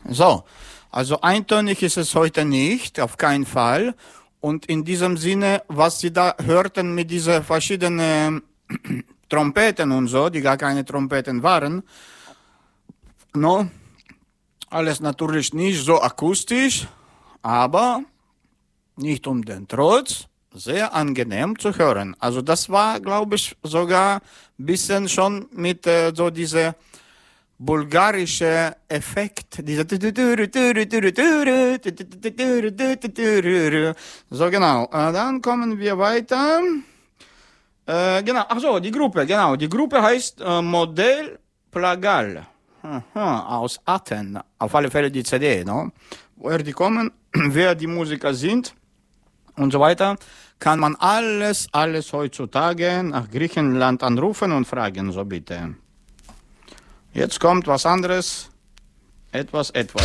So, also eintönig ist es heute nicht, auf keinen Fall. Und in diesem Sinne, was Sie da hörten mit diesen verschiedenen Trompeten und so, die gar keine Trompeten waren, no, alles natürlich nicht so akustisch, aber nicht um den Trotz, sehr angenehm zu hören. Also das war, glaube ich, sogar ein bisschen schon mit so diese bulgarische Effekt, dieser so genau. Dann kommen wir weiter. Genau, ach so, die Gruppe heißt Modell Plagal. Aha, aus Athen, auf alle Fälle die CD, no? Woher die kommen, wer die Musiker sind und so weiter, kann man alles heutzutage nach Griechenland anrufen und fragen, so bitte. Jetzt kommt was anderes, etwas.